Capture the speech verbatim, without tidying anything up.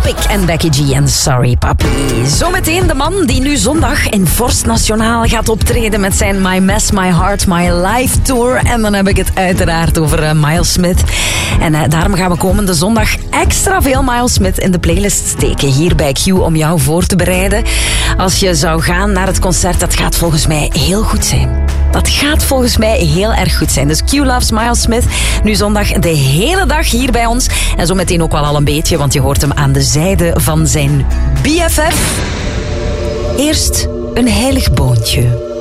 Topic en Becky G en Sorry Papi. Zometeen de man die nu zondag in Forst Nationaal gaat optreden met zijn My Mess, My Heart, My Life Tour. En dan heb ik het uiteraard over uh, Miles Smith. En uh, daarom gaan we komende zondag extra veel Miles Smith in de playlist steken. Hier bij Q om jou voor te bereiden. Als je zou gaan naar het concert, dat gaat volgens mij heel goed zijn. Dat gaat volgens mij heel erg goed zijn. Dus Q loves Miles Smith. Nu zondag de hele dag hier bij ons. En zo meteen ook wel al een beetje, want je hoort hem aan de zijde van zijn B F F. Eerst een heilig boontje.